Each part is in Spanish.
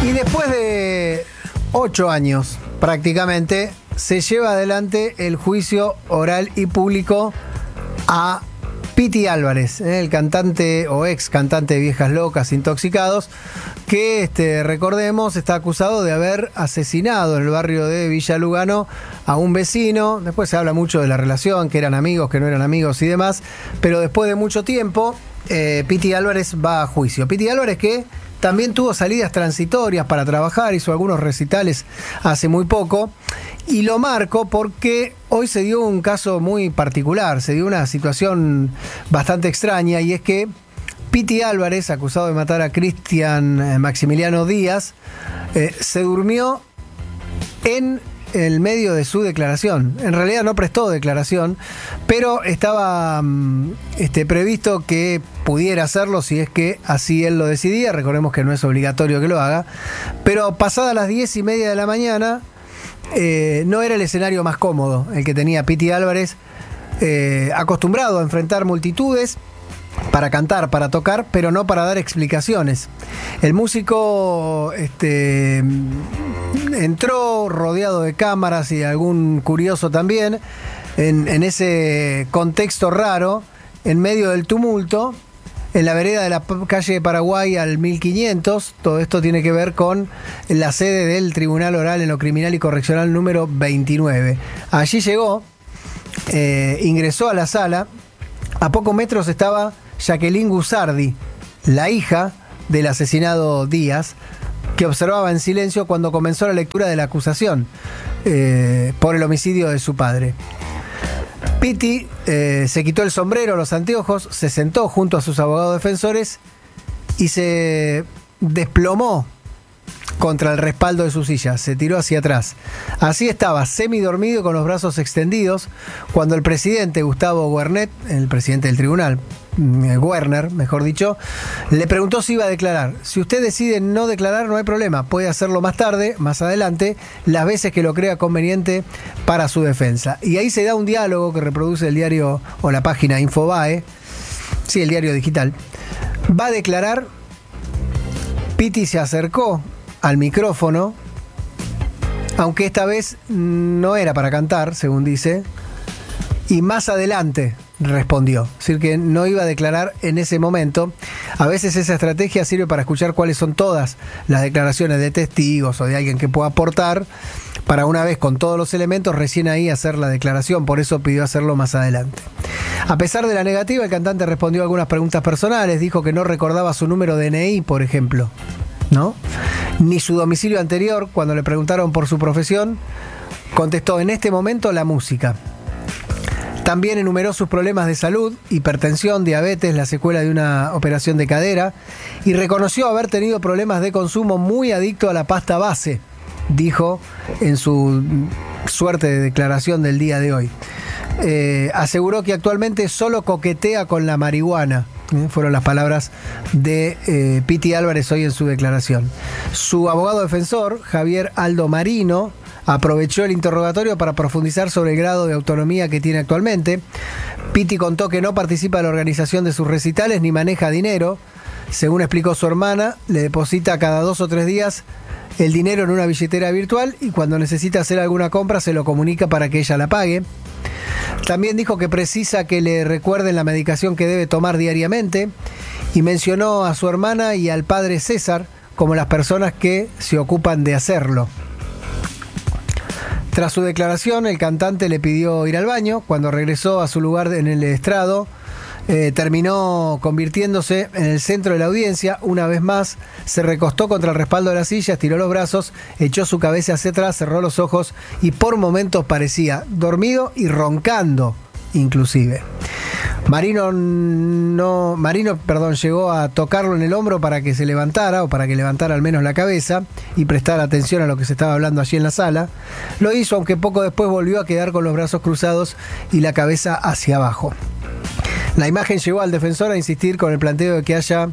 Y después de 8 años, prácticamente, se lleva adelante el juicio oral y público a Piti Álvarez, el cantante o ex cantante de Viejas Locas, Intoxicados, que recordemos está acusado de haber asesinado en el barrio de Villa Lugano a un vecino. Después se habla mucho de la relación, que eran amigos, que no eran amigos y demás, pero después de mucho tiempo Piti Álvarez va a juicio. Piti Álvarez, que también tuvo salidas transitorias para trabajar, hizo algunos recitales hace muy poco. Y lo marco porque hoy se dio un caso muy particular, se dio una situación bastante extraña, y es que Piti Álvarez, acusado de matar a Cristian Maximiliano Díaz, se durmió en el medio de su declaración. En realidad no prestó declaración, pero estaba previsto que pudiera hacerlo si es que así él lo decidía. Recordemos que no es obligatorio que lo haga, pero pasadas las 10:30 de la mañana, no era el escenario más cómodo el que tenía Piti Álvarez, acostumbrado a enfrentar multitudes para cantar, para tocar, pero no para dar explicaciones. El músico entró rodeado de cámaras y de algún curioso también, en ese contexto raro, en medio del tumulto, en la vereda de la calle de Paraguay al 1500. Todo esto tiene que ver con la sede del Tribunal Oral en lo Criminal y Correccional número 29. Allí llegó, ingresó a la sala. A pocos metros estaba Jacqueline Gusardi, la hija del asesinado Díaz, que observaba en silencio cuando comenzó la lectura de la acusación por el homicidio de su padre. Piti se quitó el sombrero, los anteojos, se sentó junto a sus abogados defensores y se desplomó contra el respaldo de su silla, se tiró hacia atrás. Así estaba, semidormido, con los brazos extendidos, cuando el presidente Gustavo Wernet, el presidente del tribunal, Werner, mejor dicho, le preguntó si iba a declarar. Si usted decide no declarar, no hay problema, puede hacerlo más tarde, más adelante, las veces que lo crea conveniente para su defensa. Y ahí se da un diálogo que reproduce el diario o la página Infobae, sí, el diario digital. Va a declarar. Piti se acercó al micrófono, aunque esta vez no era para cantar, según dice, y más adelante respondió. Es decir, que no iba a declarar en ese momento. A veces esa estrategia sirve para escuchar cuáles son todas las declaraciones de testigos o de alguien que pueda aportar, para una vez con todos los elementos, recién ahí hacer la declaración. Por eso pidió hacerlo más adelante. A pesar de la negativa, el cantante respondió a algunas preguntas personales. Dijo que no recordaba su número de DNI, por ejemplo, ¿no? Ni su domicilio anterior. Cuando le preguntaron por su profesión, contestó: en este momento la música. También enumeró sus problemas de salud: hipertensión, diabetes, la secuela de una operación de cadera, y reconoció haber tenido problemas de consumo, muy adicto a la pasta base, dijo en su suerte de declaración del día de hoy. Aseguró que actualmente solo coquetea con la marihuana. Fueron las palabras de Piti Álvarez hoy en su declaración. Su abogado defensor, Javier Aldo Marino, aprovechó el interrogatorio para profundizar sobre el grado de autonomía que tiene actualmente. Piti contó que no participa en la organización de sus recitales ni maneja dinero. Según explicó su hermana, le deposita cada 2 o 3 días el dinero en una billetera virtual, y cuando necesita hacer alguna compra se lo comunica para que ella la pague. También dijo que precisa que le recuerden la medicación que debe tomar diariamente, y mencionó a su hermana y al padre César como las personas que se ocupan de hacerlo. Tras su declaración, el cantante le pidió ir al baño. Cuando regresó a su lugar en el estrado, terminó convirtiéndose en el centro de la audiencia. Una vez más se recostó contra el respaldo de la silla, estiró los brazos, echó su cabeza hacia atrás, cerró los ojos y por momentos parecía dormido y roncando inclusive. Marino llegó a tocarlo en el hombro para que se levantara, o para que levantara al menos la cabeza y prestara atención a lo que se estaba hablando allí en la sala. Lo hizo, aunque poco después volvió a quedar con los brazos cruzados y la cabeza hacia abajo. La imagen llevó al defensor a insistir con el planteo de que haya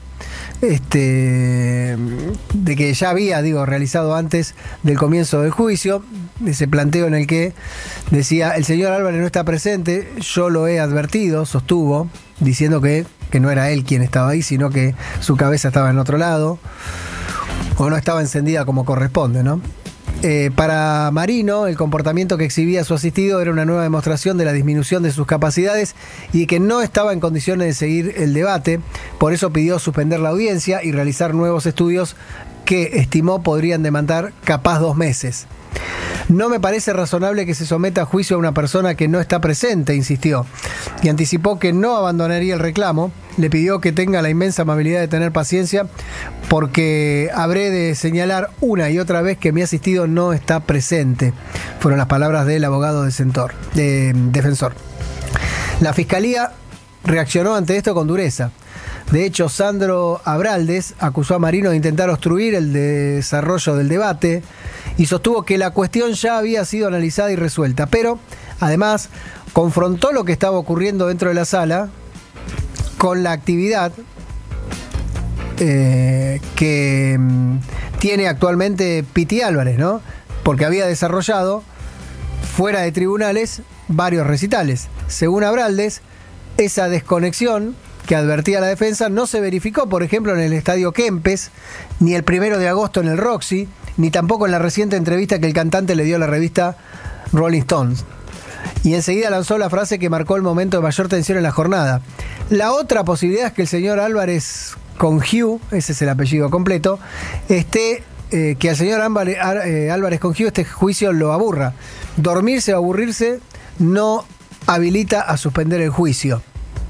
de que ya había, realizado antes del comienzo del juicio, ese planteo en el que decía: el señor Álvarez no está presente, yo lo he advertido, sostuvo, diciendo que no era él quien estaba ahí, sino que su cabeza estaba en otro lado. o no estaba encendida como corresponde, ¿no? Para Marino, el comportamiento que exhibía su asistido era una nueva demostración de la disminución de sus capacidades y que no estaba en condiciones de seguir el debate. Por eso pidió suspender la audiencia y realizar nuevos estudios que estimó podrían demandar capaz 2 meses. No me parece razonable que se someta a juicio a una persona que no está presente, insistió, y anticipó que no abandonaría el reclamo. Le pidió que tenga la inmensa amabilidad de tener paciencia porque habré de señalar una y otra vez que mi asistido no está presente. Fueron las palabras del abogado defensor. La fiscalía reaccionó ante esto con dureza. De hecho, Sandro Abraldes acusó a Marino de intentar obstruir el desarrollo del debate y sostuvo que la cuestión ya había sido analizada y resuelta, pero además confrontó lo que estaba ocurriendo dentro de la sala con la actividad que tiene actualmente Piti Álvarez, ¿no? Porque había desarrollado fuera de tribunales varios recitales. Según Abraldes, esa desconexión que advertía la defensa no se verificó, por ejemplo, en el Estadio Kempes, ni el 1 de agosto en el Roxy, ni tampoco en la reciente entrevista que el cantante le dio a la revista Rolling Stones. Y enseguida lanzó la frase que marcó el momento de mayor tensión en la jornada. La otra posibilidad es que el señor Álvarez Congiu, ese es el apellido completo, que al señor Álvarez Congiu este juicio lo aburra. Dormirse o aburrirse no habilita a suspender el juicio.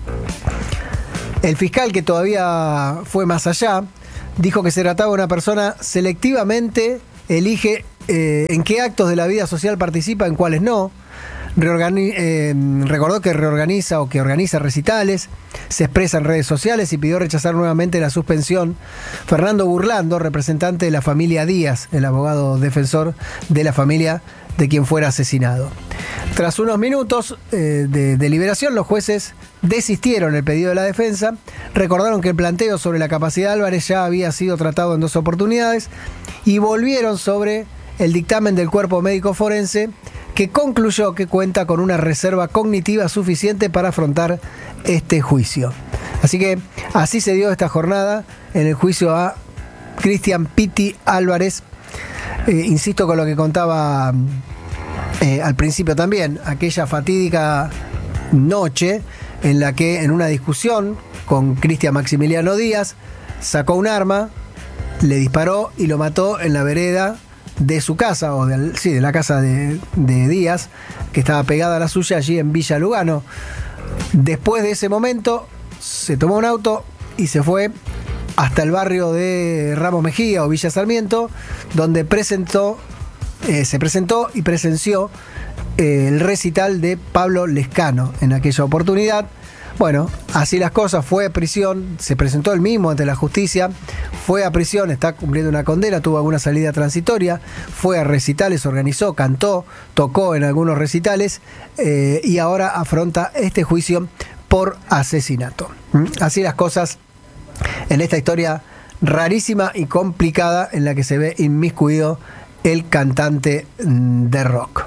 El fiscal, que todavía fue más allá, dijo que se trataba de una persona selectivamente elige en qué actos de la vida social participa, en cuáles no. Recordó que organiza recitales, se expresa en redes sociales y pidió rechazar nuevamente la suspensión. Fernando Burlando, representante de la familia Díaz, el abogado defensor de la familia de quien fuera asesinado. Tras unos minutos de deliberación, los jueces desistieron el pedido de la defensa, recordaron que el planteo sobre la capacidad de Álvarez ya había sido tratado en 2 oportunidades y volvieron sobre el dictamen del cuerpo médico forense, que concluyó que cuenta con una reserva cognitiva suficiente para afrontar este juicio. Así que así se dio esta jornada en el juicio a Cristian Piti Álvarez. Insisto con lo que contaba al principio también, aquella fatídica noche en la que en una discusión con Cristian Maximiliano Díaz sacó un arma, le disparó y lo mató en la vereda de su casa, de la casa de Díaz, que estaba pegada a la suya allí en Villa Lugano. Después de ese momento se tomó un auto y se fue hasta el barrio de Ramos Mejía o Villa Sarmiento, donde se presentó y presenció el recital de Pablo Lescano en aquella oportunidad. Bueno, así las cosas, fue a prisión, se presentó él mismo ante la justicia, fue a prisión, está cumpliendo una condena, tuvo alguna salida transitoria, fue a recitales, organizó, cantó, tocó en algunos recitales y ahora afronta este juicio por asesinato. Así las cosas en esta historia rarísima y complicada en la que se ve inmiscuido el cantante de rock.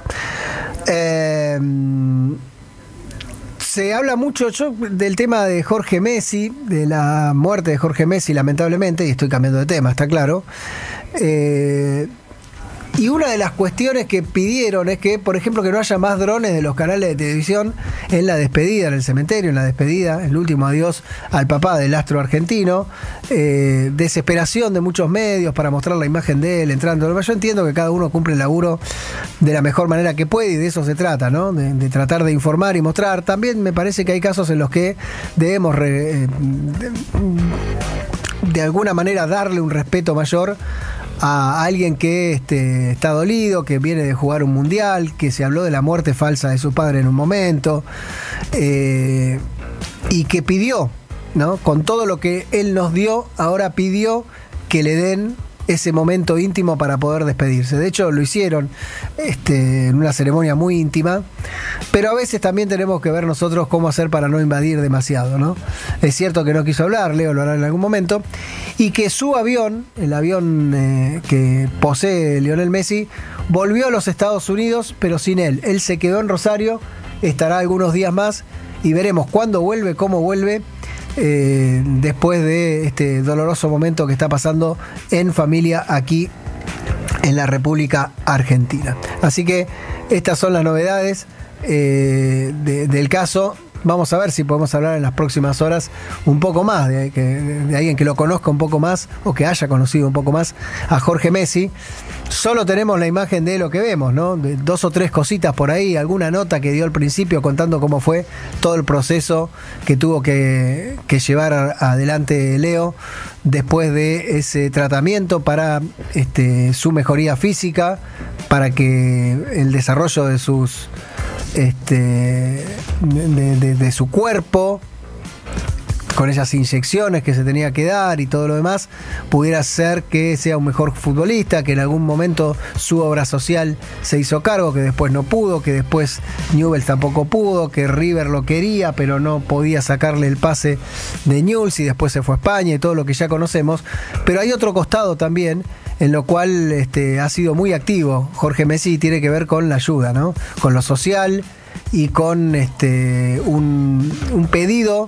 Se habla mucho del tema de Jorge Messi, de la muerte de Jorge Messi, lamentablemente, y estoy cambiando de tema, está claro. Y una de las cuestiones que pidieron es que, por ejemplo, que no haya más drones de los canales de televisión en la despedida, en el cementerio, en la despedida, el último adiós al papá del astro argentino. Desesperación de muchos medios para mostrar la imagen de él entrando. Yo entiendo que cada uno cumple el laburo de la mejor manera que puede y de eso se trata, ¿no? De tratar de informar y mostrar. También me parece que hay casos en los que debemos de alguna manera darle un respeto mayor a alguien que está dolido, que viene de jugar un mundial, que se habló de la muerte falsa de su padre en un momento, y que pidió, ¿no? Con todo lo que él nos dio, ahora pidió que le den ese momento íntimo para poder despedirse. De hecho, lo hicieron en una ceremonia muy íntima, pero a veces también tenemos que ver nosotros cómo hacer para no invadir demasiado, ¿no? Es cierto que no quiso hablar, Leo lo hará en algún momento, y que su avión, el avión que posee Lionel Messi, volvió a los Estados Unidos, pero sin él. Él se quedó en Rosario, estará algunos días más y veremos cuándo vuelve, cómo vuelve. después de este doloroso momento que está pasando en familia aquí en la República Argentina. Así que estas son las novedades del caso. Vamos a ver si podemos hablar en las próximas horas un poco más de alguien que lo conozca un poco más o que haya conocido un poco más a Jorge Messi. Solo tenemos la imagen de lo que vemos, ¿no? De 2 o 3 cositas por ahí, alguna nota que dio al principio contando cómo fue todo el proceso que tuvo que llevar adelante Leo después de ese tratamiento para su mejoría física, para que el desarrollo de sus de su cuerpo, con esas inyecciones que se tenía que dar y todo lo demás, pudiera ser que sea un mejor futbolista, que en algún momento su obra social se hizo cargo, que después no pudo, que después Newell's tampoco pudo, que River lo quería, pero no podía sacarle el pase de Newell's y después se fue a España y todo lo que ya conocemos. Pero hay otro costado también, en lo cual ha sido muy activo Jorge Messi, tiene que ver con la ayuda, ¿no? Con lo social y con un pedido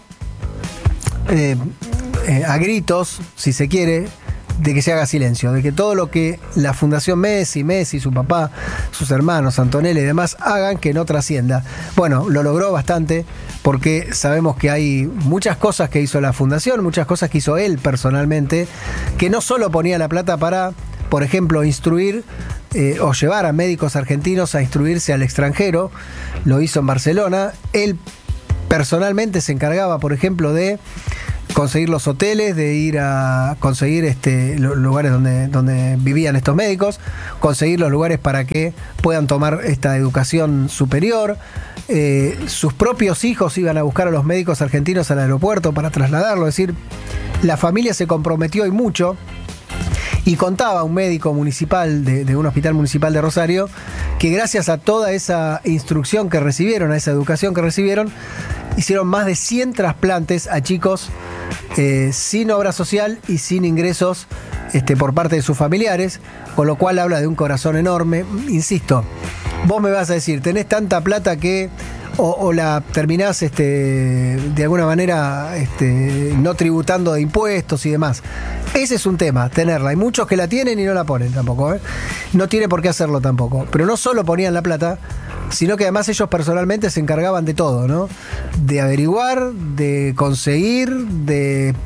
a gritos, si se quiere, de que se haga silencio, de que todo lo que la Fundación Messi, su papá, sus hermanos, Antonella y demás hagan, que no trascienda. Bueno, lo logró bastante, porque sabemos que hay muchas cosas que hizo la Fundación, muchas cosas que hizo él personalmente, que no solo ponía la plata para, por ejemplo, instruir o llevar a médicos argentinos a instruirse al extranjero. Lo hizo en Barcelona. Él personalmente se encargaba, por ejemplo, de conseguir los hoteles, de ir a conseguir los lugares donde vivían estos médicos, conseguir los lugares para que puedan tomar esta educación superior. Sus propios hijos iban a buscar a los médicos argentinos al aeropuerto para trasladarlo. Es decir, la familia se comprometió y mucho. Y contaba un médico municipal de un hospital municipal de Rosario que gracias a toda esa instrucción que recibieron, a esa educación que recibieron, hicieron más de 100 trasplantes a chicos sin obra social y sin ingresos por parte de sus familiares, con lo cual habla de un corazón enorme. Insisto, vos me vas a decir, tenés tanta plata que o la terminás de alguna manera no tributando de impuestos y demás. Ese es un tema, tenerla. Hay muchos que la tienen y no la ponen tampoco, ¿eh? No tiene por qué hacerlo tampoco. Pero no solo ponían la plata, sino que además ellos personalmente se encargaban de todo, ¿no? De averiguar, de conseguir, de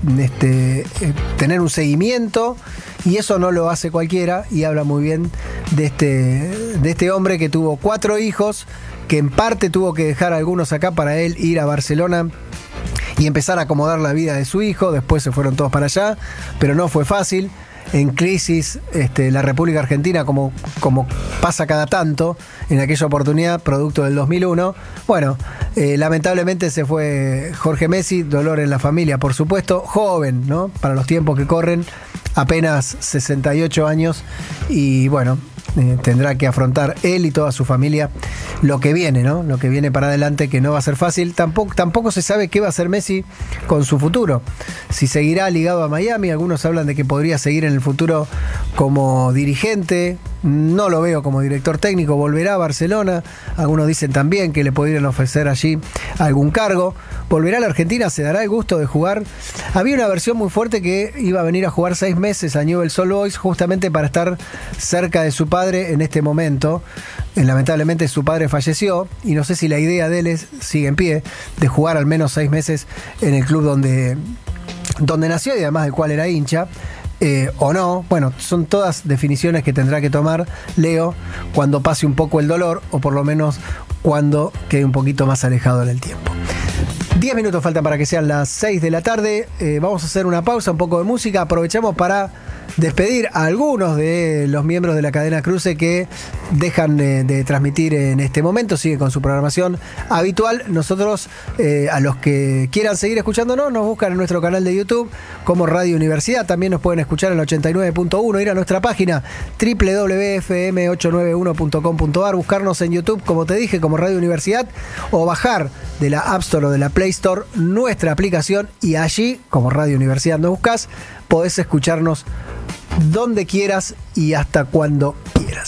tener un seguimiento, y eso no lo hace cualquiera, y habla muy bien de este hombre que tuvo 4 hijos, que en parte tuvo que dejar a algunos acá para él ir a Barcelona y empezar a acomodar la vida de su hijo. Después se fueron todos para allá, pero no fue fácil. En crisis la República Argentina, como pasa cada tanto, en aquella oportunidad, producto del 2001. Bueno, lamentablemente se fue Jorge Messi, dolor en la familia, por supuesto, joven, ¿no? Para los tiempos que corren, apenas 68 años, y bueno, tendrá que afrontar él y toda su familia lo que viene, ¿no? Lo que viene para adelante, que no va a ser fácil. Tampoco se sabe qué va a hacer Messi con su futuro. Si seguirá ligado a Miami, algunos hablan de que podría seguir en el futuro como dirigente. No lo veo como director técnico, volverá a Barcelona. Algunos dicen también que le podrían ofrecer allí algún cargo. Volverá a la Argentina, se dará el gusto de jugar. Había una versión muy fuerte que iba a venir a jugar 6 meses a Newell's Old Boys, justamente para estar cerca de su padre en este momento. Lamentablemente su padre falleció, y no sé si la idea de él sigue en pie, de jugar al menos 6 meses en el club donde nació y además del cual era hincha. O no, bueno, son todas definiciones que tendrá que tomar Leo cuando pase un poco el dolor, o por lo menos cuando quede un poquito más alejado en el tiempo. 10 minutos faltan para que sean las 6 de la tarde. Vamos a hacer una pausa, un poco de música. Aprovechamos para despedir a algunos de los miembros de la cadena Cruce que dejan de transmitir en este momento, sigue con su programación habitual. Nosotros, a los que quieran seguir escuchándonos, nos buscan en nuestro canal de YouTube como Radio Universidad. También nos pueden escuchar en el 89.1, ir a nuestra página www.fm891.com.ar, buscarnos en YouTube, como te dije, como Radio Universidad, o bajar de la App Store o de la Play Store nuestra aplicación, y allí, como Radio Universidad nos buscas, podés escucharnos donde quieras y hasta cuando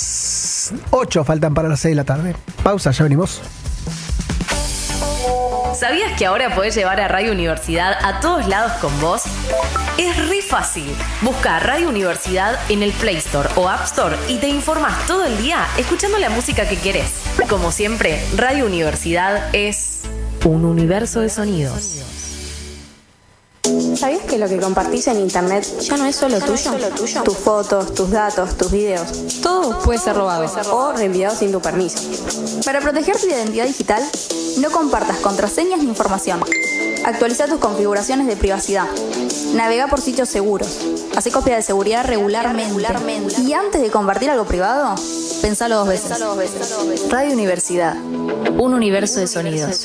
quieras. 8 faltan para las 6 de la tarde. Pausa, ya venimos. ¿Sabías que ahora podés llevar a Radio Universidad a todos lados con vos? Es re fácil. Busca Radio Universidad en el Play Store o App Store y te informás todo el día escuchando la música que querés. Como siempre, Radio Universidad es un universo de sonidos. ¿Sabías que lo que compartís en internet ya no es solo tuyo? Tus fotos, tus datos, tus videos, todo puede ser robado o reenviado sin tu permiso. Para proteger tu identidad digital, no compartas contraseñas ni información. Actualiza tus configuraciones de privacidad. Navega por sitios seguros. Hacé copia de seguridad regularmente. Y antes de compartir algo privado, pensalo dos veces. Radio Universidad, un universo de sonidos.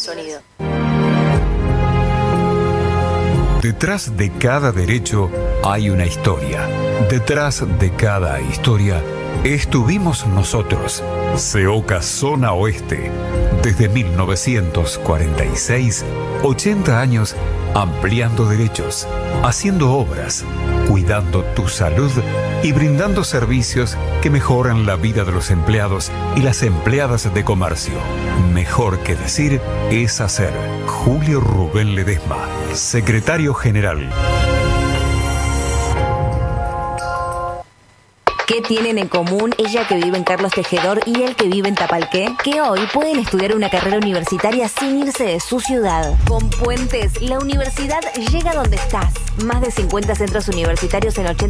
Detrás de cada derecho hay una historia. Detrás de cada historia estuvimos nosotros. CEOCA Zona Oeste. Desde 1946, 80 años ampliando derechos, haciendo obras, cuidando tu salud y brindando servicios que mejoran la vida de los empleados y las empleadas de comercio. Mejor que decir es hacer. Julio Rubén Ledesma, secretario general. ¿Qué tienen en común ella que vive en Carlos Tejedor y él que vive en Tapalqué? Que hoy pueden estudiar una carrera universitaria sin irse de su ciudad. Con Puentes, la universidad llega donde estás. Más de 50 centros universitarios en 80